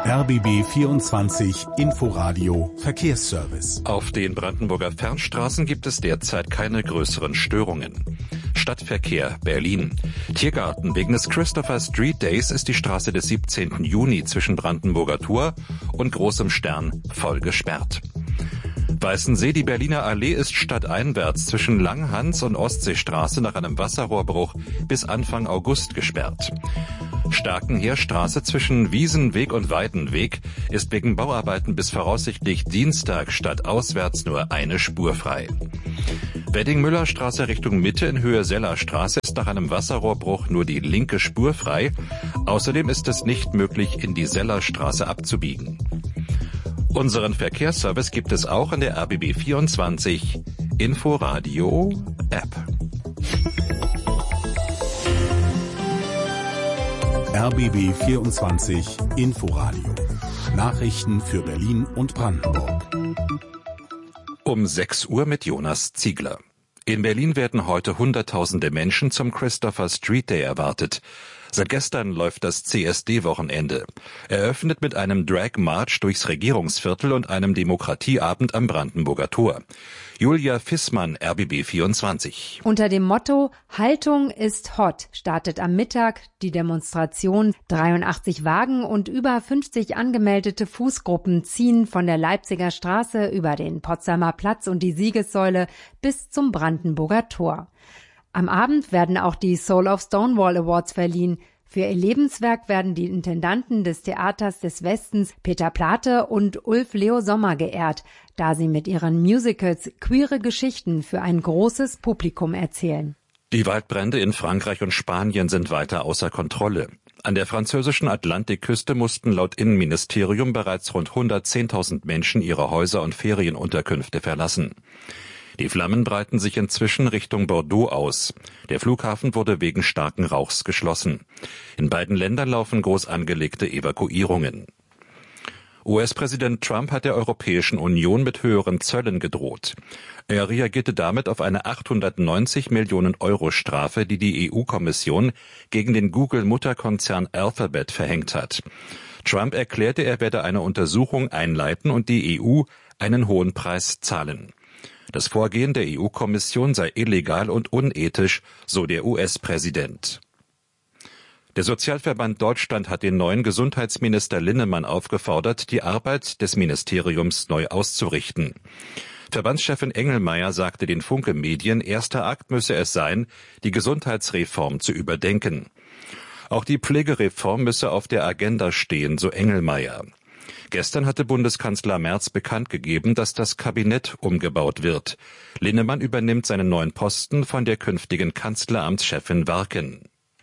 RBB 24 Inforadio Verkehrsservice. Auf den Brandenburger Fernstraßen gibt es derzeit keine größeren Störungen. Stadtverkehr Berlin. Tiergarten. Wegen des Christopher Street Days ist die Straße des 17. Juni zwischen Brandenburger Tor und Großem Stern voll gesperrt. Weißensee, die Berliner Allee ist stadteinwärts zwischen Langhans und Ostseestraße nach einem Wasserrohrbruch bis Anfang August gesperrt. Starkenheerstraße zwischen Wiesenweg und Weidenweg ist wegen Bauarbeiten bis voraussichtlich Dienstag stadtauswärts nur eine Spur frei. Wedding-Müller-Straße Richtung Mitte in Höhe Sellerstraße ist nach einem Wasserrohrbruch nur die linke Spur frei. Außerdem ist es nicht möglich, in die Sellerstraße abzubiegen. Unseren Verkehrsservice gibt es auch in der RBB 24 Inforadio App. RBB 24 Inforadio. Nachrichten für Berlin und Brandenburg. Um 6 Uhr mit Jonas Ziegler. In Berlin werden heute Hunderttausende Menschen zum Christopher Street Day erwartet. Seit gestern läuft das CSD-Wochenende. Eröffnet mit einem Drag-March durchs Regierungsviertel und einem Demokratieabend am Brandenburger Tor. Julia Fissmann, RBB 24. Unter dem Motto Haltung ist hot startet am Mittag die Demonstration. 83 Wagen und über 50 angemeldete Fußgruppen ziehen von der Leipziger Straße über den Potsdamer Platz und die Siegessäule bis zum Brandenburger Tor. Am Abend werden auch die Soul of Stonewall Awards verliehen. Für ihr Lebenswerk werden die Intendanten des Theaters des Westens Peter Plate und Ulf Leo Sommer geehrt, da sie mit ihren Musicals queere Geschichten für ein großes Publikum erzählen. Die Waldbrände in Frankreich und Spanien sind weiter außer Kontrolle. An der französischen Atlantikküste mussten laut Innenministerium bereits rund 110.000 Menschen ihre Häuser und Ferienunterkünfte verlassen. Die Flammen breiten sich inzwischen Richtung Bordeaux aus. Der Flughafen wurde wegen starken Rauchs geschlossen. In beiden Ländern laufen groß angelegte Evakuierungen. US-Präsident Trump hat der Europäischen Union mit höheren Zöllen gedroht. Er reagierte damit auf eine 890 Millionen Euro Strafe, die die EU-Kommission gegen den Google-Mutterkonzern Alphabet verhängt hat. Trump erklärte, er werde eine Untersuchung einleiten und die EU einen hohen Preis zahlen. Das Vorgehen der EU-Kommission sei illegal und unethisch, so der US-Präsident. Der Sozialverband Deutschland hat den neuen Gesundheitsminister Linnemann aufgefordert, die Arbeit des Ministeriums neu auszurichten. Verbandschefin Engelmeier sagte den Funke Medien, erster Akt müsse es sein, die Gesundheitsreform zu überdenken. Auch die Pflegereform müsse auf der Agenda stehen, so Engelmeier. Gestern hatte Bundeskanzler Merz bekannt gegeben, dass das Kabinett umgebaut wird. Linnemann übernimmt seinen neuen Posten von der künftigen Kanzleramtschefin Warken.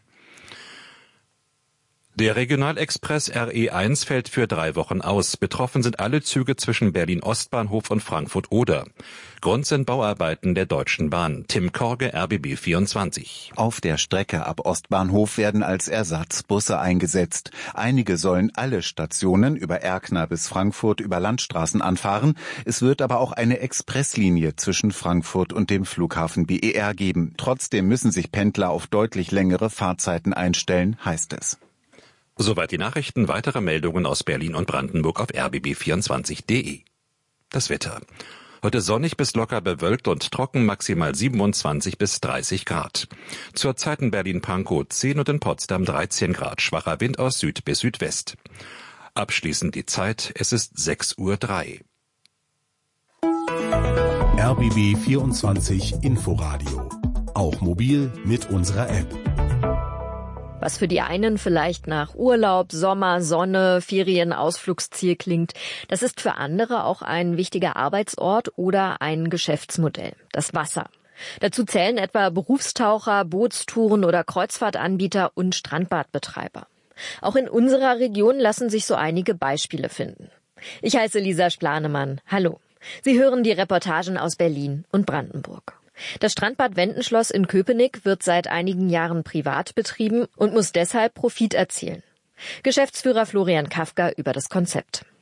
Der Regionalexpress RE1 fällt für 3 Wochen aus. Betroffen sind alle Züge zwischen Berlin-Ostbahnhof und Frankfurt-Oder. Grund sind Bauarbeiten der Deutschen Bahn. Tim Korge, RBB 24. Auf der Strecke ab Ostbahnhof werden als Ersatz Busse eingesetzt. Einige sollen alle Stationen über Erkner bis Frankfurt über Landstraßen anfahren. Es wird aber auch eine Expresslinie zwischen Frankfurt und dem Flughafen BER geben. Trotzdem müssen sich Pendler auf deutlich längere Fahrzeiten einstellen, heißt es. Soweit die Nachrichten. Weitere Meldungen aus Berlin und Brandenburg auf rbb24.de. Das Wetter. Heute sonnig bis locker bewölkt und trocken, maximal 27 bis 30 Grad. Zurzeit in Berlin-Pankow 10 und in Potsdam 13 Grad. Schwacher Wind aus Süd bis Südwest. Abschließend die Zeit. Es ist 6:03 Uhr. RBB 24 Inforadio. Auch mobil mit unserer App. Was für die einen vielleicht nach Urlaub, Sommer, Sonne, Ferien, Ausflugsziel klingt, das ist für andere auch ein wichtiger Arbeitsort oder ein Geschäftsmodell, das Wasser. Dazu zählen etwa Berufstaucher, Bootstouren oder Kreuzfahrtanbieter und Strandbadbetreiber. Auch in unserer Region lassen sich so einige Beispiele finden. Ich heiße Lisa Splanemann. Hallo. Sie hören die Reportagen aus Berlin und Brandenburg. Das Strandbad Wendenschloss in Köpenick wird seit einigen Jahren privat betrieben und muss deshalb Profit erzielen. Geschäftsführer Florian Kafka über das Konzept.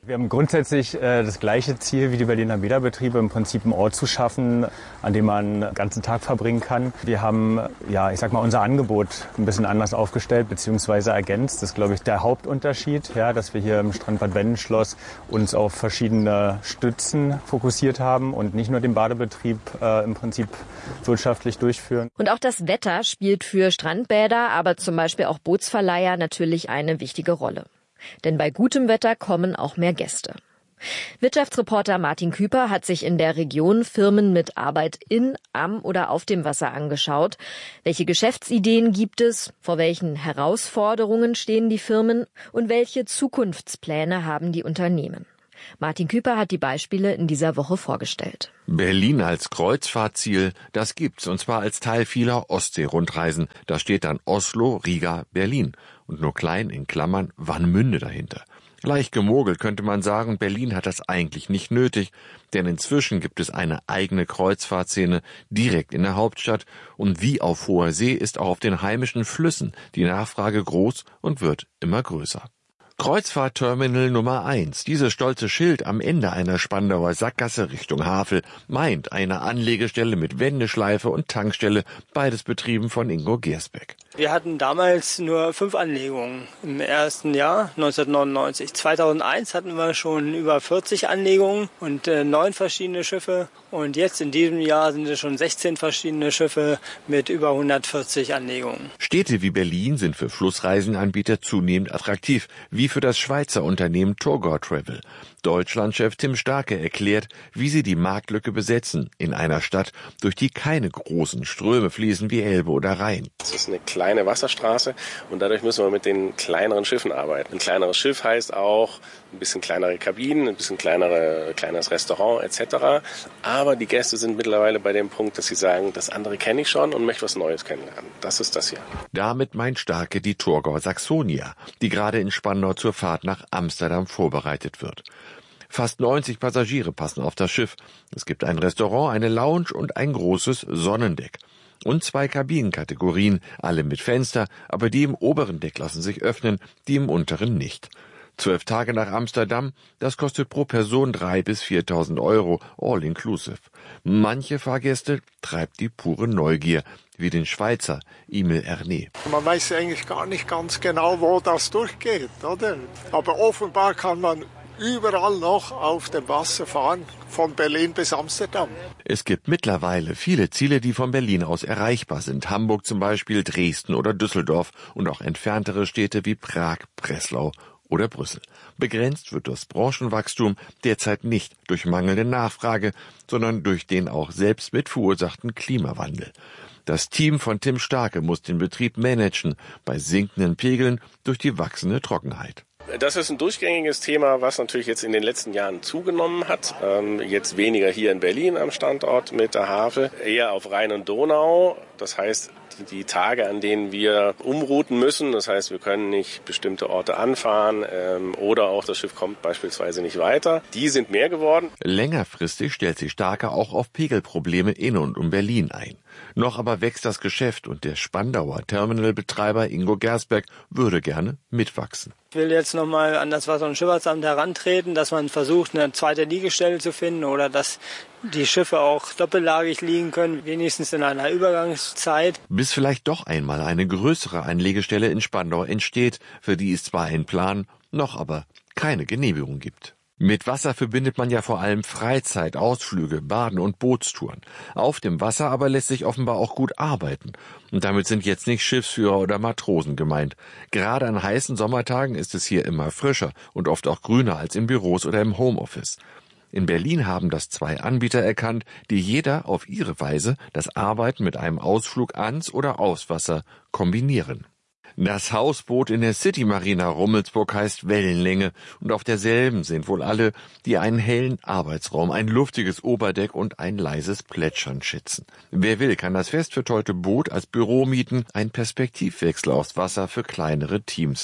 Wir haben grundsätzlich das gleiche Ziel wie die Berliner Bäderbetriebe, im Prinzip einen Ort zu schaffen, an dem man den ganzen Tag verbringen kann. Wir haben, unser Angebot ein bisschen anders aufgestellt bzw. ergänzt. Das ist, glaube ich, der Hauptunterschied, dass wir hier im Strandbad Wendenschloss uns auf verschiedene Stützen fokussiert haben und nicht nur den Badebetrieb im Prinzip wirtschaftlich durchführen. Und auch das Wetter spielt für Strandbäder, aber zum Beispiel auch Bootsverleiher natürlich eine wichtige Rolle. Denn bei gutem Wetter kommen auch mehr Gäste. Wirtschaftsreporter Martin Küper hat sich in der Region Firmen mit Arbeit in, am oder auf dem Wasser angeschaut. Welche Geschäftsideen gibt es? Vor welchen Herausforderungen stehen die Firmen? Und welche Zukunftspläne haben die Unternehmen? Martin Küper hat die Beispiele in dieser Woche vorgestellt. Berlin als Kreuzfahrtziel, das gibt's, und zwar als Teil vieler Ostsee-Rundreisen. Da steht dann Oslo, Riga, Berlin und nur klein in Klammern Warnemünde dahinter. Leicht gemogelt könnte man sagen, Berlin hat das eigentlich nicht nötig, denn inzwischen gibt es eine eigene Kreuzfahrtszene direkt in der Hauptstadt und wie auf hoher See ist auch auf den heimischen Flüssen die Nachfrage groß und wird immer größer. Kreuzfahrtterminal Nummer 1, dieses stolze Schild am Ende einer Spandauer Sackgasse Richtung Havel, meint eine Anlegestelle mit Wendeschleife und Tankstelle, beides betrieben von Ingo Gersbeck. Wir hatten damals nur 5 Anlegungen im ersten Jahr, 1999. 2001 hatten wir schon über 40 Anlegungen und 9 verschiedene Schiffe. Und jetzt in diesem Jahr sind es schon 16 verschiedene Schiffe mit über 140 Anlegungen. Städte wie Berlin sind für Flussreisenanbieter zunehmend attraktiv, wie für das Schweizer Unternehmen Torgor Travel. Deutschlandchef Tim Starke erklärt, wie sie die Marktlücke besetzen in einer Stadt, durch die keine großen Ströme fließen wie Elbe oder Rhein. Es ist eine kleine Wasserstraße und dadurch müssen wir mit den kleineren Schiffen arbeiten. Ein kleineres Schiff heißt auch ein bisschen kleinere Kabinen, ein bisschen kleineres Restaurant etc. Aber die Gäste sind mittlerweile bei dem Punkt, dass sie sagen, das andere kenne ich schon und möchte was Neues kennenlernen. Das ist das hier. Damit meint Starke die Torgor Saxonia, die gerade in Spandau zur Fahrt nach Amsterdam vorbereitet wird. Fast 90 Passagiere passen auf das Schiff. Es gibt ein Restaurant, eine Lounge und ein großes Sonnendeck. Und 2 Kabinenkategorien, alle mit Fenster, aber die im oberen Deck lassen sich öffnen, die im unteren nicht. 12 Tage nach Amsterdam, das kostet pro Person 3.000 bis 4.000 Euro, all inclusive. Manche Fahrgäste treibt die pure Neugier, wie den Schweizer Emil Erne. Man weiß eigentlich gar nicht ganz genau, wo das durchgeht, oder? Aber offenbar kann man überall noch auf dem Wasser fahren, von Berlin bis Amsterdam. Es gibt mittlerweile viele Ziele, die von Berlin aus erreichbar sind. Hamburg zum Beispiel, Dresden oder Düsseldorf und auch entferntere Städte wie Prag, Breslau oder Brüssel. Begrenzt wird das Branchenwachstum derzeit nicht durch mangelnde Nachfrage, sondern durch den auch selbst mit verursachten Klimawandel. Das Team von Tim Starke muss den Betrieb managen bei sinkenden Pegeln durch die wachsende Trockenheit. Das ist ein durchgängiges Thema, was natürlich jetzt in den letzten Jahren zugenommen hat. Jetzt weniger hier in Berlin am Standort mit der Havel, eher auf Rhein und Donau. Das heißt, die Tage, an denen wir umrouten müssen, das heißt, wir können nicht bestimmte Orte anfahren oder auch das Schiff kommt beispielsweise nicht weiter, die sind mehr geworden. Längerfristig stellt sich Starke auch auf Pegelprobleme in und um Berlin ein. Noch aber wächst das Geschäft und der Spandauer Terminalbetreiber Ingo Gersbeck würde gerne mitwachsen. Ich will jetzt nochmal an das Wasser- und Schifffahrtsamt herantreten, dass man versucht, eine zweite Liegestelle zu finden oder dass die Schiffe auch doppellagig liegen können, wenigstens in einer Übergangszeit. Bis vielleicht doch einmal eine größere Anlegestelle in Spandau entsteht, für die es zwar einen Plan, noch aber keine Genehmigung gibt. Mit Wasser verbindet man ja vor allem Freizeit, Ausflüge, Baden und Bootstouren. Auf dem Wasser aber lässt sich offenbar auch gut arbeiten. Und damit sind jetzt nicht Schiffsführer oder Matrosen gemeint. Gerade an heißen Sommertagen ist es hier immer frischer und oft auch grüner als in Büros oder im Homeoffice. In Berlin haben das 2 Anbieter erkannt, die jeder auf ihre Weise das Arbeiten mit einem Ausflug ans oder aufs Wasser kombinieren. Das Hausboot in der City Marina Rummelsburg heißt Wellenlänge und auf derselben sind wohl alle, die einen hellen Arbeitsraum, ein luftiges Oberdeck und ein leises Plätschern schätzen. Wer will, kann das festvertollte Boot als Büro mieten, ein Perspektivwechsel aufs Wasser für kleinere Teams.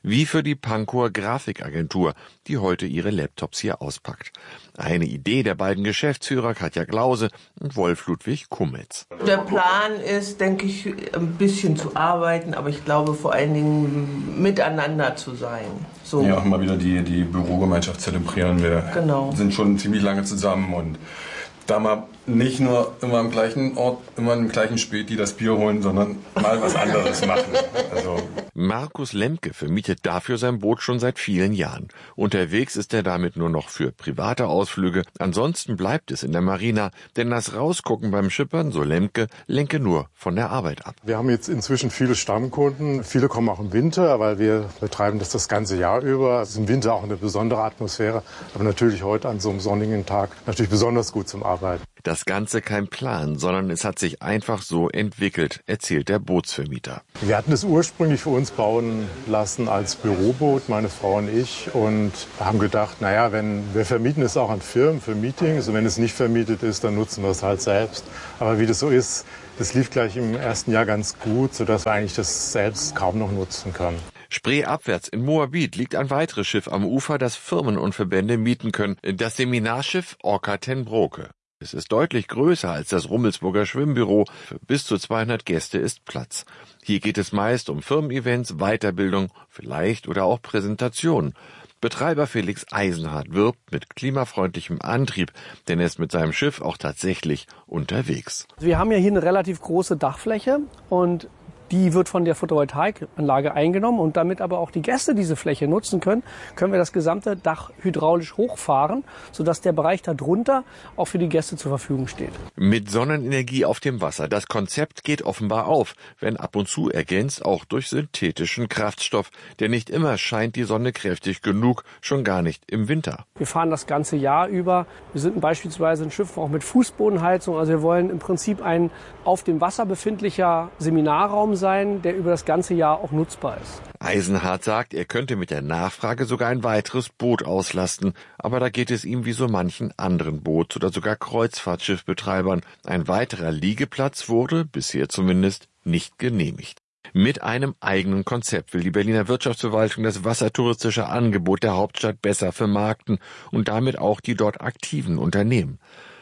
Wie für die Pankow Grafikagentur, die heute ihre Laptops hier auspackt. Eine Idee der beiden Geschäftsführer Katja Klause und Wolf-Ludwig Kummetz. Der Plan ist, denke ich, ein bisschen zu arbeiten, aber ich glaube vor allen Dingen miteinander zu sein. So. Ja, auch mal wieder die Bürogemeinschaft zelebrieren. Wir sind schon ziemlich lange zusammen und da mal nicht nur immer am gleichen Ort, immer im gleichen Späti das Bier holen, sondern mal was anderes machen. Also Markus Lemke vermietet dafür sein Boot schon seit vielen Jahren. Unterwegs ist er damit nur noch für private Ausflüge. Ansonsten bleibt es in der Marina, denn das Rausgucken beim Schippern, so Lemke, lenke nur von der Arbeit ab. Wir haben jetzt inzwischen viele Stammkunden. Viele kommen auch im Winter, weil wir betreiben das ganze Jahr über. Es ist im Winter auch eine besondere Atmosphäre, aber natürlich heute an so einem sonnigen Tag natürlich besonders gut zum Arbeiten. Das Ganze kein Plan, sondern es hat sich einfach so entwickelt, erzählt der Bootsvermieter. Wir hatten es ursprünglich für uns bauen lassen als Büroboot, meine Frau und ich, und haben gedacht, naja, wir vermieten es auch an Firmen für Meetings und wenn es nicht vermietet ist, dann nutzen wir es halt selbst. Aber wie das so ist, das lief gleich im ersten Jahr ganz gut, sodass wir eigentlich das selbst kaum noch nutzen können. Spreeabwärts in Moabit liegt ein weiteres Schiff am Ufer, das Firmen und Verbände mieten können, das Seminarschiff Orca ten Broke. Es ist deutlich größer als das Rummelsburger Schwimmbüro. Für bis zu 200 Gäste ist Platz. Hier geht es meist um Firmen-Events, Weiterbildung, vielleicht oder auch Präsentationen. Betreiber Felix Eisenhardt wirbt mit klimafreundlichem Antrieb, denn er ist mit seinem Schiff auch tatsächlich unterwegs. Wir haben ja hier eine relativ große Dachfläche und die wird von der Photovoltaikanlage eingenommen und damit aber auch die Gäste diese Fläche nutzen können, können wir das gesamte Dach hydraulisch hochfahren, sodass der Bereich darunter auch für die Gäste zur Verfügung steht. Mit Sonnenenergie auf dem Wasser. Das Konzept geht offenbar auf, wenn ab und zu ergänzt auch durch synthetischen Kraftstoff. Denn nicht immer scheint die Sonne kräftig genug, schon gar nicht im Winter. Wir fahren das ganze Jahr über. Wir sind beispielsweise ein Schiff auch mit Fußbodenheizung. Also wir wollen im Prinzip ein auf dem Wasser befindlicher Seminarraum sein, der über das ganze Jahr auch nutzbar ist. Eisenhardt sagt, er könnte mit der Nachfrage sogar ein weiteres Boot auslasten. Aber da geht es ihm wie so manchen anderen Boots- oder sogar Kreuzfahrtschiffbetreibern. Ein weiterer Liegeplatz wurde, bisher zumindest, nicht genehmigt. Mit einem eigenen Konzept will die Berliner Wirtschaftsverwaltung das wassertouristische Angebot der Hauptstadt besser vermarkten und damit auch die dort aktiven Unternehmen.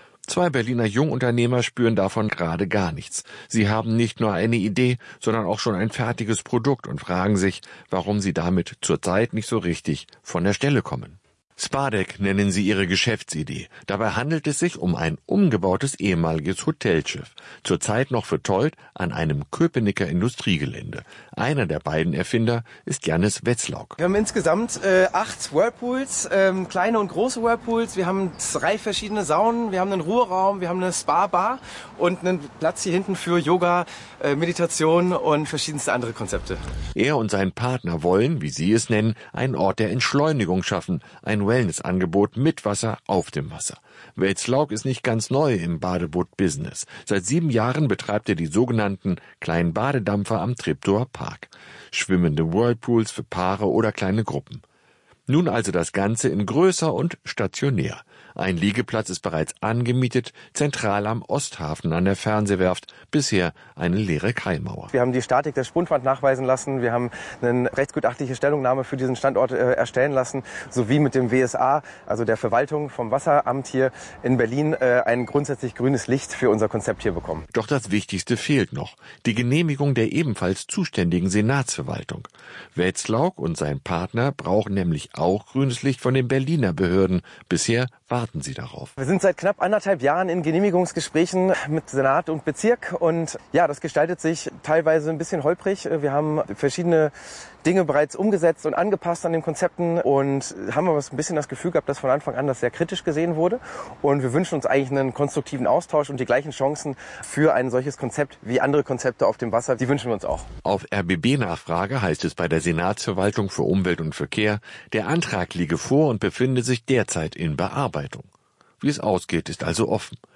2 Berliner Jungunternehmer spüren davon gerade gar nichts. Sie haben nicht nur eine Idee, sondern auch schon ein fertiges Produkt und fragen sich, warum sie damit zurzeit nicht so richtig von der Stelle kommen. Spardeck nennen sie ihre Geschäftsidee. Dabei handelt es sich um ein umgebautes ehemaliges Hotelschiff, zurzeit noch vertollt an einem Köpenicker Industriegelände. Einer der beiden Erfinder ist Jannis Wetzlauk. Wir haben insgesamt 8 Whirlpools, kleine und große Whirlpools. Wir haben 3 verschiedene Saunen, wir haben einen Ruheraum, wir haben eine Spa-Bar und einen Platz hier hinten für Yoga, Meditation und verschiedenste andere Konzepte. Er und sein Partner wollen, wie sie es nennen, einen Ort der Entschleunigung schaffen, ein Wellnessangebot mit Wasser auf dem Wasser. Wetzlauk ist nicht ganz neu im Badeboot-Business. Seit 7 Jahren betreibt er die sogenannten kleinen Badedampfer am Treptower Park. Schwimmende Whirlpools für Paare oder kleine Gruppen. Nun also das Ganze in größer und stationär. Ein Liegeplatz ist bereits angemietet, zentral am Osthafen an der Fernsehwerft, bisher eine leere Kaimauer. Wir haben die Statik der Spundwand nachweisen lassen, wir haben eine rechtsgutachtliche Stellungnahme für diesen Standort erstellen lassen, sowie mit dem WSA, also der Verwaltung vom Wasseramt hier in Berlin, ein grundsätzlich grünes Licht für unser Konzept hier bekommen. Doch das Wichtigste fehlt noch, die Genehmigung der ebenfalls zuständigen Senatsverwaltung. Wetzlauk und sein Partner brauchen nämlich auch grünes Licht von den Berliner Behörden. Bisher warten sie darauf. Wir sind seit knapp 1,5 Jahren in Genehmigungsgesprächen mit Senat und Bezirk und ja, das gestaltet sich teilweise ein bisschen holprig. Wir haben verschiedene Dinge bereits umgesetzt und angepasst an den Konzepten und haben aber ein bisschen das Gefühl gehabt, dass von Anfang an das sehr kritisch gesehen wurde. Und wir wünschen uns eigentlich einen konstruktiven Austausch und die gleichen Chancen für ein solches Konzept wie andere Konzepte auf dem Wasser, die wünschen wir uns auch. Auf RBB-Nachfrage heißt es bei der Senatsverwaltung für Umwelt und Verkehr, der Antrag liege vor und befinde sich derzeit in Bearbeitung. Wie es ausgeht, ist also offen.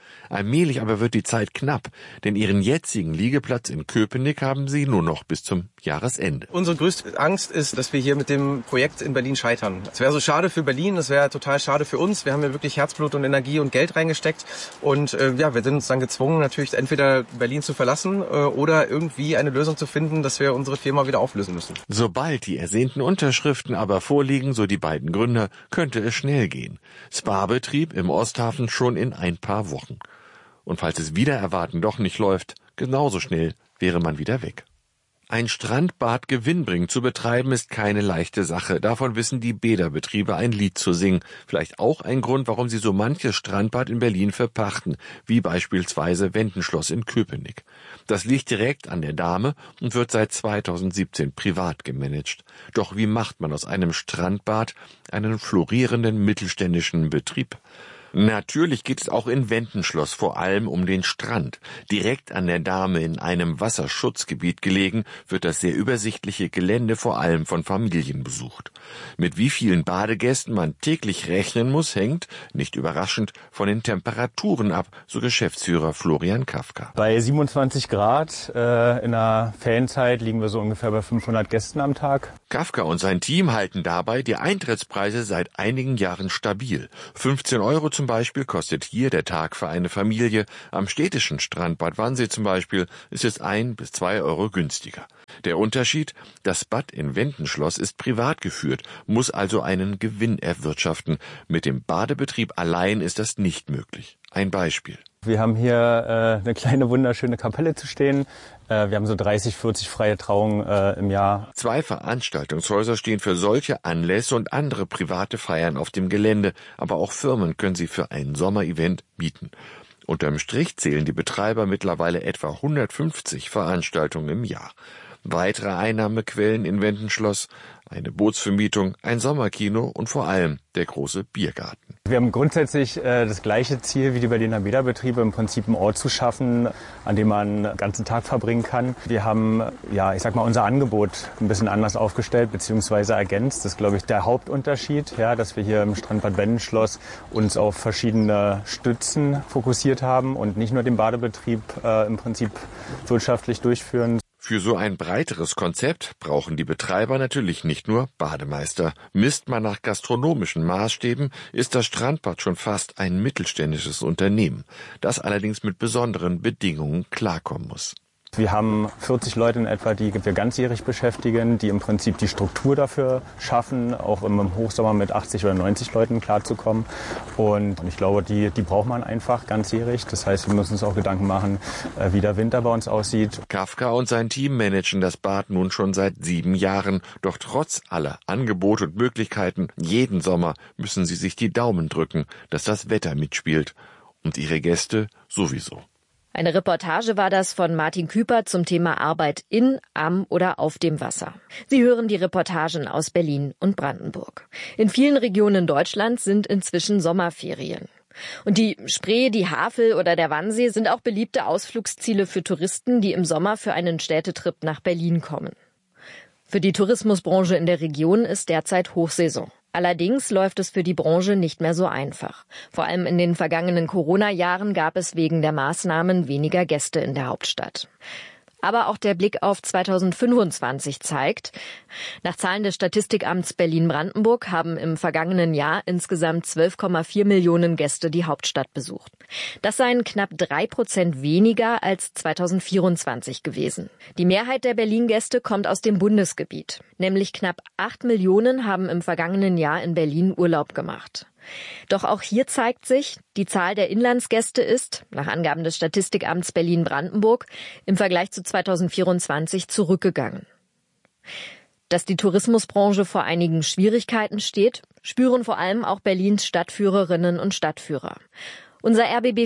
Allmählich aber wird die Zeit knapp, denn ihren jetzigen Liegeplatz in Köpenick haben sie nur noch bis zum Jahresende. Unsere größte Angst ist, dass wir hier mit dem Projekt in Berlin scheitern. Es wäre so schade für Berlin, es wäre total schade für uns. Wir haben ja wirklich Herzblut und Energie und Geld reingesteckt und wir sind uns dann gezwungen, natürlich entweder Berlin zu verlassen oder irgendwie eine Lösung zu finden, dass wir unsere Firma wieder auflösen müssen. Sobald die ersehnten Unterschriften aber vorliegen, so die beiden Gründer, könnte es schnell gehen. Spa-Betrieb im Osthafen schon in ein paar Wochen. Und falls es wider Erwarten doch nicht läuft, genauso schnell wäre man wieder weg. Ein Strandbad gewinnbringend zu betreiben, ist keine leichte Sache. Davon wissen die Bäderbetriebe ein Lied zu singen. Vielleicht auch ein Grund, warum sie so manches Strandbad in Berlin verpachten, wie beispielsweise Wendenschloss in Köpenick. Das liegt direkt an der Dahme und wird seit 2017 privat gemanagt. Doch wie macht man aus einem Strandbad einen florierenden mittelständischen Betrieb? Natürlich geht es auch in Wendenschloss vor allem um den Strand. Direkt an der Dahme in einem Wasserschutzgebiet gelegen, wird das sehr übersichtliche Gelände vor allem von Familien besucht. Mit wie vielen Badegästen man täglich rechnen muss, hängt, nicht überraschend, von den Temperaturen ab, so Geschäftsführer Florian Kafka. Bei 27 Grad in der Ferienzeit liegen wir so ungefähr bei 500 Gästen am Tag. Kafka und sein Team halten dabei die Eintrittspreise seit einigen Jahren stabil. 15 € zum Beispiel kostet hier der Tag für eine Familie. Am städtischen Strandbad Wannsee zum Beispiel ist es 1 bis 2 € günstiger. Der Unterschied? Das Bad in Wendenschloss ist privat geführt, muss also einen Gewinn erwirtschaften. Mit dem Badebetrieb allein ist das nicht möglich. Ein Beispiel. Wir haben hier eine kleine wunderschöne Kapelle zu stehen. Wir haben so 30, 40 freie Trauungen im Jahr. 2 Veranstaltungshäuser stehen für solche Anlässe und andere private Feiern auf dem Gelände. Aber auch Firmen können sie für ein Sommerevent mieten. Unterm Strich zählen die Betreiber mittlerweile etwa 150 Veranstaltungen im Jahr. Weitere Einnahmequellen in Wendenschloss, eine Bootsvermietung, ein Sommerkino und vor allem der große Biergarten. Wir haben grundsätzlich das gleiche Ziel wie die Berliner Bäderbetriebe, im Prinzip einen Ort zu schaffen, an dem man den ganzen Tag verbringen kann. Wir haben, unser Angebot ein bisschen anders aufgestellt bzw. ergänzt. Das ist, glaube ich, der Hauptunterschied, dass wir hier im Strandbad Wendenschloss uns auf verschiedene Stützen fokussiert haben und nicht nur den Badebetrieb im Prinzip wirtschaftlich durchführen. Für so ein breiteres Konzept brauchen die Betreiber natürlich nicht nur Bademeister. Misst man nach gastronomischen Maßstäben, ist das Strandbad schon fast ein mittelständisches Unternehmen, das allerdings mit besonderen Bedingungen klarkommen muss. Wir haben 40 Leute in etwa, die wir ganzjährig beschäftigen, die im Prinzip die Struktur dafür schaffen, auch im Hochsommer mit 80 oder 90 Leuten klarzukommen. Und ich glaube, die braucht man einfach ganzjährig. Das heißt, wir müssen uns auch Gedanken machen, wie der Winter bei uns aussieht. Kafka und sein Team managen das Bad nun schon seit 7 Jahren. Doch trotz aller Angebote und Möglichkeiten, jeden Sommer müssen sie sich die Daumen drücken, dass das Wetter mitspielt. Und ihre Gäste sowieso. Eine Reportage war das von Martin Küper zum Thema Arbeit in, am oder auf dem Wasser. Sie hören die Reportagen aus Berlin und Brandenburg. In vielen Regionen Deutschlands sind inzwischen Sommerferien. Und die Spree, die Havel oder der Wannsee sind auch beliebte Ausflugsziele für Touristen, die im Sommer für einen Städtetrip nach Berlin kommen. Für die Tourismusbranche in der Region ist derzeit Hochsaison. Allerdings läuft es für die Branche nicht mehr so einfach. Vor allem in den vergangenen Corona-Jahren gab es wegen der Maßnahmen weniger Gäste in der Hauptstadt. Aber auch der Blick auf 2025 zeigt, nach Zahlen des Statistikamts Berlin-Brandenburg haben im vergangenen Jahr insgesamt 12,4 Millionen Gäste die Hauptstadt besucht. Das seien knapp 3% weniger als 2024 gewesen. Die Mehrheit der Berlin-Gäste kommt aus dem Bundesgebiet. Nämlich knapp 8 Millionen haben im vergangenen Jahr in Berlin Urlaub gemacht. Doch auch hier zeigt sich, die Zahl der Inlandsgäste ist, nach Angaben des Statistikamts Berlin-Brandenburg, im Vergleich zu 2024 zurückgegangen. Dass die Tourismusbranche vor einigen Schwierigkeiten steht, spüren vor allem auch Berlins Stadtführerinnen und Stadtführer. Unser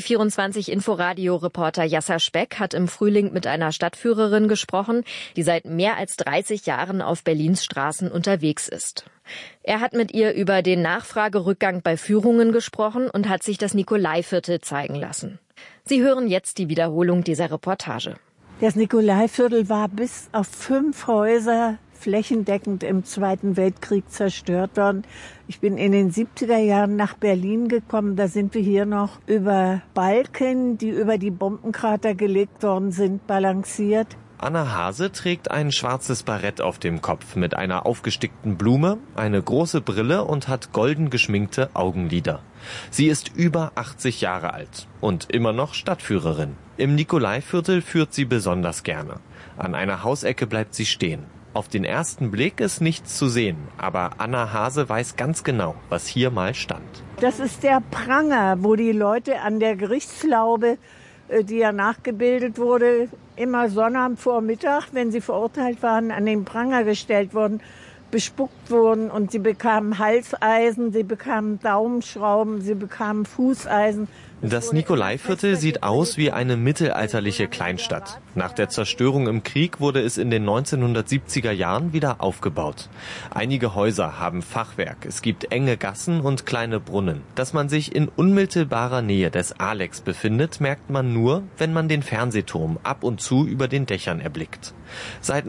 RBB24-Inforadio-Reporter Jasser Speck hat im Frühling mit einer Stadtführerin gesprochen, die seit mehr als 30 Jahren auf Berlins Straßen unterwegs ist. Er hat mit ihr über den Nachfragerückgang bei Führungen gesprochen und hat sich das Nikolaiviertel zeigen lassen. Sie hören jetzt die Wiederholung dieser Reportage. Das Nikolaiviertel war bis auf 5 Häuser flächendeckend im Zweiten Weltkrieg zerstört worden. Ich bin in den 70er Jahren nach Berlin gekommen. Da sind wir hier noch über Balken, die über die Bombenkrater gelegt worden sind, balanciert. Anna Hase trägt ein schwarzes Barett auf dem Kopf mit einer aufgestickten Blume, eine große Brille und hat golden geschminkte Augenlider. Sie ist über 80 Jahre alt und immer noch Stadtführerin. Im Nikolaiviertel führt sie besonders gerne. An einer Hausecke bleibt sie stehen. Auf den ersten Blick ist nichts zu sehen, aber Anna Hase weiß ganz genau, was hier mal stand. Das ist der Pranger, wo die Leute an der Gerichtslaube, die ja nachgebildet wurde, immer Sonnabendvormittag, wenn sie verurteilt waren, an den Pranger gestellt wurden, bespuckt wurden und sie bekamen Halseisen, sie bekamen Daumenschrauben, sie bekamen Fußeisen. Das Nikolaiviertel sieht aus wie eine mittelalterliche Kleinstadt. Nach der Zerstörung im Krieg wurde es in den 1970er Jahren wieder aufgebaut. Einige Häuser haben Fachwerk, es gibt enge Gassen und kleine Brunnen. Dass man sich in unmittelbarer Nähe des Alex befindet, merkt man nur, wenn man den Fernsehturm ab und zu über den Dächern erblickt. Seit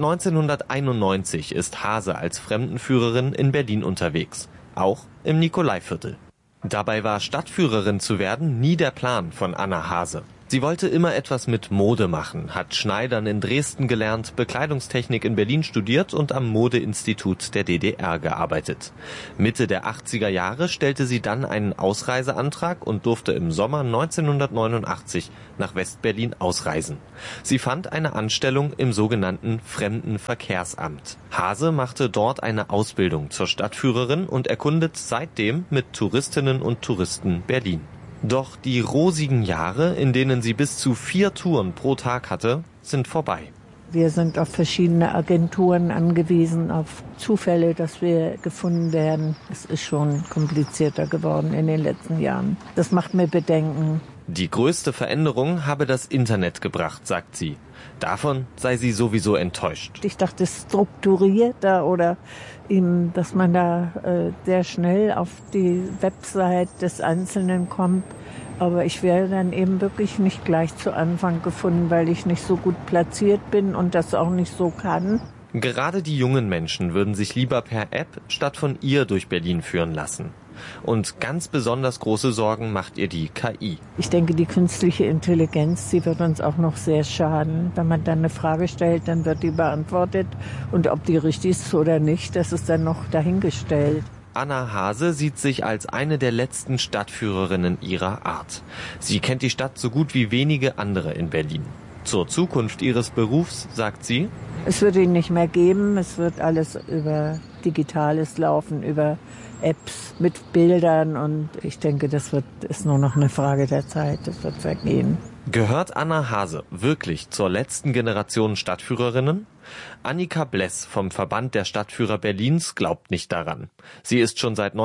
1991 ist Hase als Fremdenführerin in Berlin unterwegs, auch im Nikolaiviertel. Dabei war Stadtführerin zu werden nie der Plan von Anna Hase. Sie wollte immer etwas mit Mode machen, hat Schneidern in Dresden gelernt, Bekleidungstechnik in Berlin studiert und am Modeinstitut der DDR gearbeitet. Mitte der 80er Jahre stellte sie dann einen Ausreiseantrag und durfte im Sommer 1989 nach Westberlin ausreisen. Sie fand eine Anstellung im sogenannten Fremdenverkehrsamt. Hase machte dort eine Ausbildung zur Stadtführerin und erkundet seitdem mit Touristinnen und Touristen Berlin. Doch die rosigen Jahre, in denen sie bis zu 4 Touren pro Tag hatte, sind vorbei. Wir sind auf verschiedene Agenturen angewiesen, auf Zufälle, dass wir gefunden werden. Es ist schon komplizierter geworden in den letzten Jahren. Das macht mir Bedenken. Die größte Veränderung habe das Internet gebracht, sagt sie. Davon sei sie sowieso enttäuscht. Ich dachte strukturierter oder eben, dass man da sehr schnell auf die Website des Einzelnen kommt. Aber ich werde dann eben wirklich nicht gleich zu Anfang gefunden, weil ich nicht so gut platziert bin und das auch nicht so kann. Gerade die jungen Menschen würden sich lieber per App statt von ihr durch Berlin führen lassen. Und ganz besonders große Sorgen macht ihr die KI. Ich denke, die künstliche Intelligenz, sie wird uns auch noch sehr schaden. Wenn man dann eine Frage stellt, dann wird die beantwortet. Und ob die richtig ist oder nicht, das ist dann noch dahingestellt. Anna Hase sieht sich als eine der letzten Stadtführerinnen ihrer Art. Sie kennt die Stadt so gut wie wenige andere in Berlin. Zur Zukunft ihres Berufs sagt sie: Es wird ihn nicht mehr geben. Es wird alles über Digitales laufen, über Apps mit Bildern. Und ich denke, ist nur noch eine Frage der Zeit. Das wird vergehen. Gehört Anna Hase wirklich zur letzten Generation Stadtführerinnen? Annika Bless vom Verband der Stadtführer Berlins glaubt nicht daran. Sie ist schon seit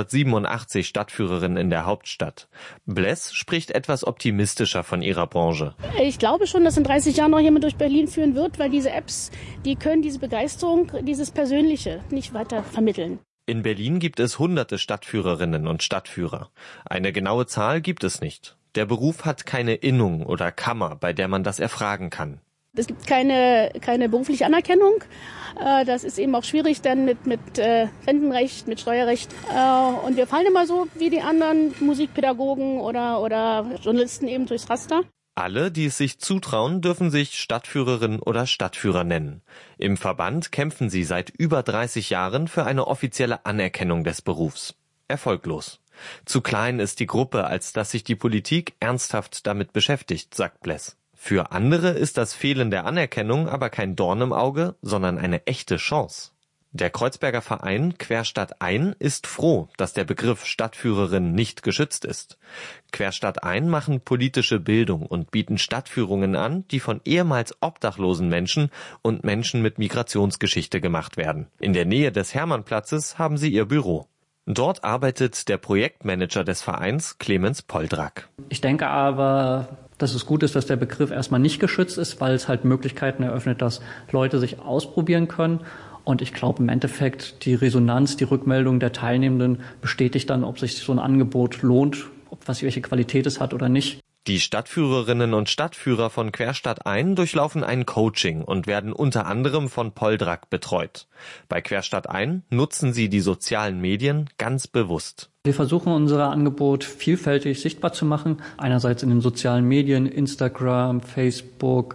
1987 Stadtführerin in der Hauptstadt. Bless spricht etwas optimistischer von ihrer Branche. Ich glaube schon, dass in 30 Jahren noch jemand durch Berlin führen wird, weil diese Apps, die können diese Begeisterung, dieses Persönliche nicht weiter vermitteln. In Berlin gibt es hunderte Stadtführerinnen und Stadtführer. Eine genaue Zahl gibt es nicht. Der Beruf hat keine Innung oder Kammer, bei der man das erfragen kann. Es gibt keine berufliche Anerkennung. Das ist eben auch schwierig dann mit Rentenrecht, mit Steuerrecht. Und wir fallen immer so wie die anderen Musikpädagogen oder Journalisten eben durchs Raster. Alle, die es sich zutrauen, dürfen sich Stadtführerin oder Stadtführer nennen. Im Verband kämpfen sie seit über 30 Jahren für eine offizielle Anerkennung des Berufs. Erfolglos. Zu klein ist die Gruppe, als dass sich die Politik ernsthaft damit beschäftigt, sagt Bless. Für andere ist das Fehlen der Anerkennung aber kein Dorn im Auge, sondern eine echte Chance. Der Kreuzberger Verein Querstadt-Ein ist froh, dass der Begriff Stadtführerin nicht geschützt ist. Querstadt-Ein machen politische Bildung und bieten Stadtführungen an, die von ehemals obdachlosen Menschen und Menschen mit Migrationsgeschichte gemacht werden. In der Nähe des Hermannplatzes haben sie ihr Büro. Dort arbeitet der Projektmanager des Vereins, Clemens Poldrack. Ich denke aber, dass es gut ist, dass der Begriff erstmal nicht geschützt ist, weil es halt Möglichkeiten eröffnet, dass Leute sich ausprobieren können. Und ich glaube im Endeffekt, die Resonanz, die Rückmeldung der Teilnehmenden bestätigt dann, ob sich so ein Angebot lohnt, welche Qualität es hat oder nicht. Die Stadtführerinnen und Stadtführer von Querstadt-Ein durchlaufen ein Coaching und werden unter anderem von Poldrack betreut. Bei Querstadt-Ein nutzen sie die sozialen Medien ganz bewusst. Wir versuchen unser Angebot vielfältig sichtbar zu machen. Einerseits in den sozialen Medien, Instagram, Facebook,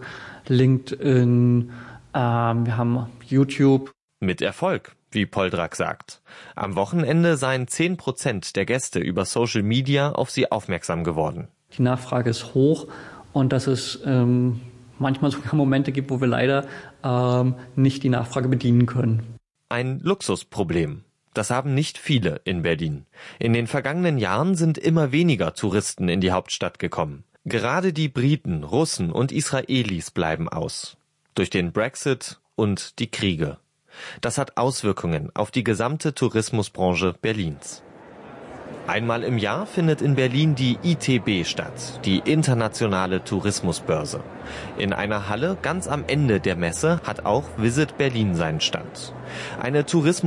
LinkedIn, wir haben YouTube. Mit Erfolg, wie Poldrack sagt. Am Wochenende seien 10% der Gäste über Social Media auf sie aufmerksam geworden. Die Nachfrage ist hoch und dass es manchmal sogar Momente gibt, wo wir leider nicht die Nachfrage bedienen können. Ein Luxusproblem. Das haben nicht viele in Berlin. In den vergangenen Jahren sind immer weniger Touristen in die Hauptstadt gekommen. Gerade die Briten, Russen und Israelis bleiben aus. Durch den Brexit und die Kriege. Das hat Auswirkungen auf die gesamte Tourismusbranche Berlins. Einmal im Jahr findet in Berlin die ITB statt, die Internationale Tourismusbörse. In einer Halle ganz am Ende der Messe hat auch Visit Berlin seinen Stand. Eine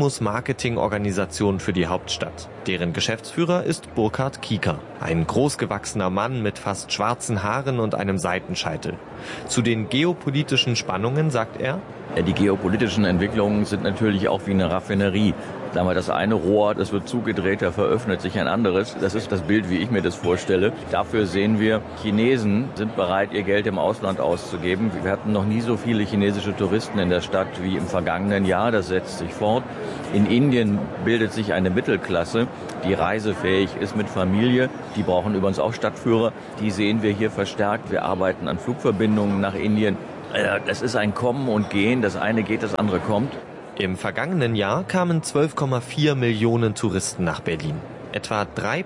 Tourismus-Marketing-Organisation für die Hauptstadt. Deren Geschäftsführer ist Burkhard Kieker, ein großgewachsener Mann mit fast schwarzen Haaren und einem Seitenscheitel. Zu den geopolitischen Spannungen sagt er: Die geopolitischen Entwicklungen sind natürlich auch wie eine Raffinerie. Sagen wir, das eine Rohr, das wird zugedreht, da veröffnet sich ein anderes. Das ist das Bild, wie ich mir das vorstelle. Dafür sehen wir, Chinesen sind bereit, ihr Geld im Ausland auszugeben. Wir hatten noch nie so viele chinesische Touristen in der Stadt wie im vergangenen Jahr. Das setzt sich fort. In Indien bildet sich eine Mittelklasse, die reisefähig ist mit Familie. Die brauchen übrigens auch Stadtführer. Die sehen wir hier verstärkt. Wir arbeiten an Flugverbindungen nach Indien. Das ist ein Kommen und Gehen. Das eine geht, das andere kommt. Im vergangenen Jahr kamen 12,4 Millionen Touristen nach Berlin. Etwa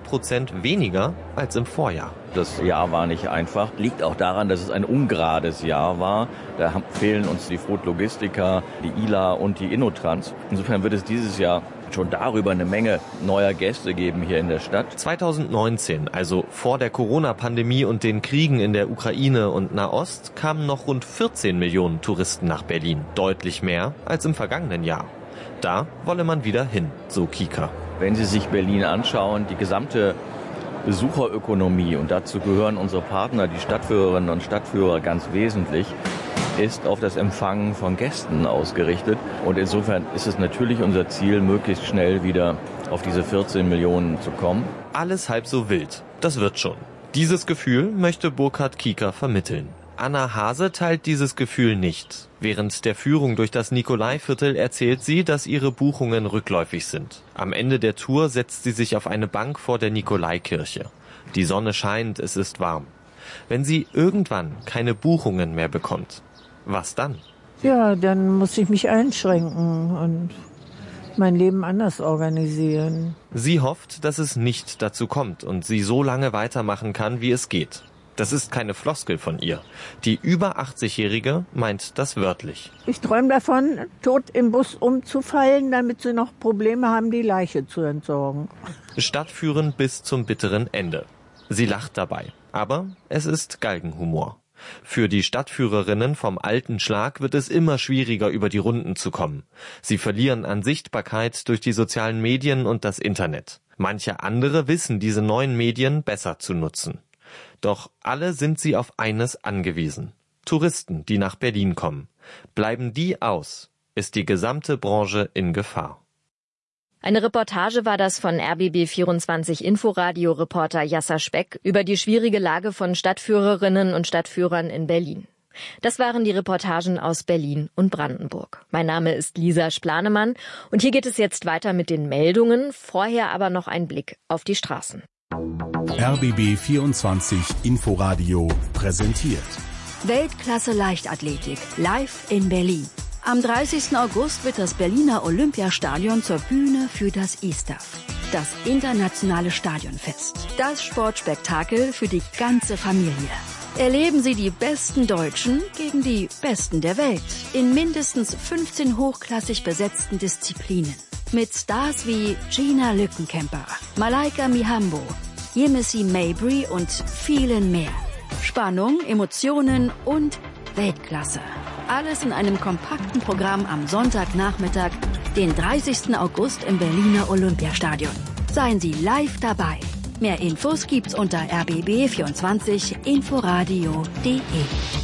3% weniger als im Vorjahr. Das Jahr war nicht einfach. Liegt auch daran, dass es ein ungerades Jahr war. Da fehlen uns die Frut Logistica, die ILA und die Innotrans. Insofern wird es dieses Jahr schon darüber eine Menge neuer Gäste geben hier in der Stadt. 2019, also vor der Corona-Pandemie und den Kriegen in der Ukraine und Nahost, kamen noch rund 14 Millionen Touristen nach Berlin. Deutlich mehr als im vergangenen Jahr. Da wolle man wieder hin, so Kieker. Wenn Sie sich Berlin anschauen, die gesamte Besucherökonomie, und dazu gehören unsere Partner, die Stadtführerinnen und Stadtführer, ganz wesentlich, ist auf das Empfangen von Gästen ausgerichtet. Und insofern ist es natürlich unser Ziel, möglichst schnell wieder auf diese 14 Millionen zu kommen. Alles halb so wild. Das wird schon. Dieses Gefühl möchte Burkhard Kieker vermitteln. Anna Hase teilt dieses Gefühl nicht. Während der Führung durch das Nikolaiviertel erzählt sie, dass ihre Buchungen rückläufig sind. Am Ende der Tour setzt sie sich auf eine Bank vor der Nikolaikirche. Die Sonne scheint, es ist warm. Wenn sie irgendwann keine Buchungen mehr bekommt, was dann? Ja, dann muss ich mich einschränken und mein Leben anders organisieren. Sie hofft, dass es nicht dazu kommt und sie so lange weitermachen kann, wie es geht. Das ist keine Floskel von ihr. Die über 80-Jährige meint das wörtlich. Ich träume davon, tot im Bus umzufallen, damit sie noch Probleme haben, die Leiche zu entsorgen. Stadtführen bis zum bitteren Ende. Sie lacht dabei, aber es ist Galgenhumor. Für die Stadtführerinnen vom alten Schlag wird es immer schwieriger, über die Runden zu kommen. Sie verlieren an Sichtbarkeit durch die sozialen Medien und das Internet. Manche andere wissen diese neuen Medien besser zu nutzen. Doch alle sind sie auf eines angewiesen. Touristen, die nach Berlin kommen. Bleiben die aus, ist die gesamte Branche in Gefahr. Eine Reportage war das von RBB24 Inforadio-Reporter Jasser Speck über die schwierige Lage von Stadtführerinnen und Stadtführern in Berlin. Das waren die Reportagen aus Berlin und Brandenburg. Mein Name ist Lisa Splanemann und hier geht es jetzt weiter mit den Meldungen, vorher aber noch ein Blick auf die Straßen. RBB24 Inforadio präsentiert Weltklasse Leichtathletik live in Berlin. Am 30. August wird das Berliner Olympiastadion zur Bühne für das ISTAF, das internationale Stadionfest. Das Sportspektakel für die ganze Familie. Erleben Sie die besten Deutschen gegen die besten der Welt in mindestens 15 hochklassig besetzten Disziplinen. Mit Stars wie Gina Lückenkämper, Malaika Mihambo, Yemisi Mabry und vielen mehr. Spannung, Emotionen und Weltklasse. Alles in einem kompakten Programm am Sonntagnachmittag, den 30. August im Berliner Olympiastadion. Seien Sie live dabei. Mehr Infos gibt's unter rbb24inforadio.de.